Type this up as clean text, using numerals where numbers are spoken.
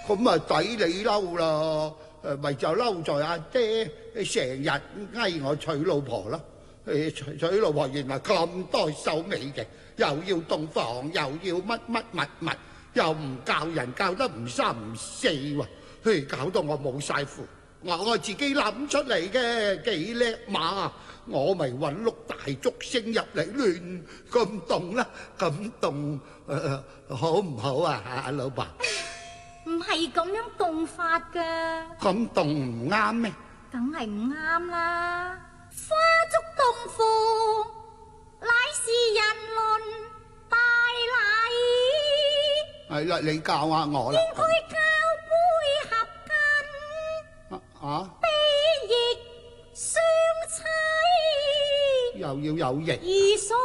咁啊抵你嬲啦！咪就嬲在阿姐成日嗌我娶老婆啦。娶老婆原來咁多手尾嘅，又要洞房，又要乜乜物，又唔教人教得唔三唔四喎，搞到我冇晒符。我自己諗出嚟嘅，幾叻嘛！我咪揾碌大竹升入嚟亂咁凍啦，咁凍好唔好啊？阿老婆， 唔係咁樣凍法噶， 咁凍唔啱咩？ 梗係唔啱啦！花燭洞房，乃是人倫大禮。 係啦，你教下我啦。 應該交杯合卺，悲亦相妻。 又要有型。